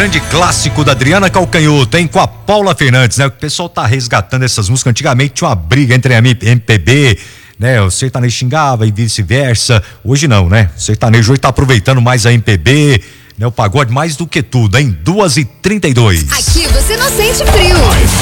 grande clássico da Adriana Calcanhoto, hein? Com a Paula Fernandes, né? O pessoal tá resgatando essas músicas. Antigamente tinha uma briga entre a MPB, né? O sertanejo xingava e vice-versa. Hoje não, né? O sertanejo hoje tá aproveitando mais a MPB, né? O pagode mais do que tudo, hein? 2h32. Aqui você não sente frio.